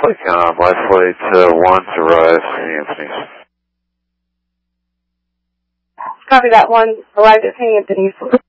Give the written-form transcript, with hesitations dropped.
my flight 1 to rise St. Anthony's. Copy that. 1, arrived at St. Anthony's.